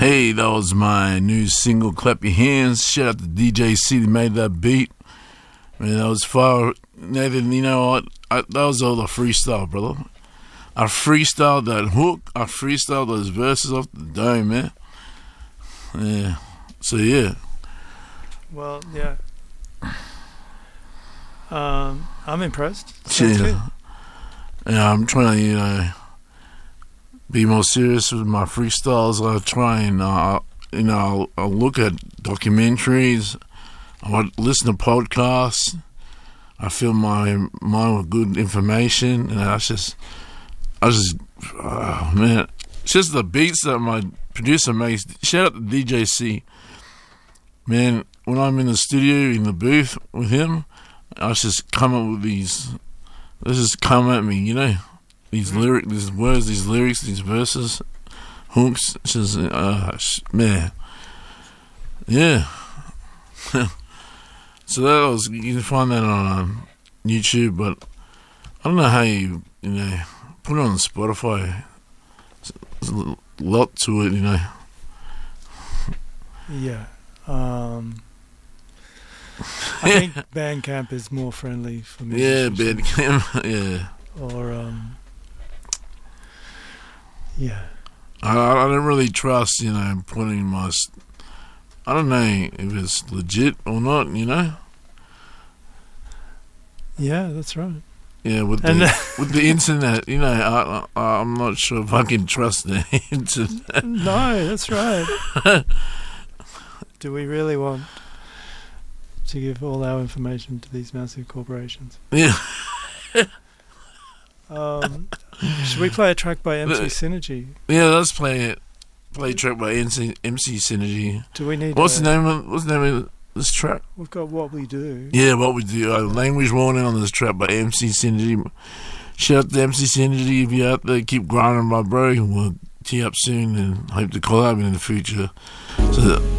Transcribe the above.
Hey, that was my new single, Clap Your Hands. Shout out to DJ C that made that beat. Man, that was fire. Nathan, you know what? That was all the freestyle, brother. I freestyled that hook. I freestyled those verses off the dome, man. Yeah. So, yeah. Well, yeah. I'm impressed. Sounds good. Yeah, I'm trying to, be more serious with my freestyles. I try and, I'll look at documentaries. I listen to podcasts. I fill my mind with good information, and man, it's just the beats that my producer makes. Shout out to DJ C. Man, when I'm in the studio, in the booth with him, I just come up with these. This just come at me, these lyrics, these words, these lyrics, these verses, hooks. It's just, man, yeah. So that was, you can find that on YouTube, but I don't know how you put it on Spotify. There's a lot to it, Yeah. I think Bandcamp is more friendly for me. Yeah, Bandcamp, yeah. Or, yeah. I don't really trust, putting my... I don't know if it's legit or not, Yeah, that's right. Yeah, with the internet, I'm not sure if I can trust the internet. No, that's right. Do we really want to give all our information to these massive corporations? Yeah. Should we play a track by MC Synergy? Yeah, let's play it. Play a track by MC Synergy. Do we need? What's the name of this track? We've got What We Do. Yeah, What We Do. Language warning on this track by MC Synergy. Shout out to MC Synergy if you're out there. Keep grinding, my bro. We'll tee up soon and hope to collab in the future. So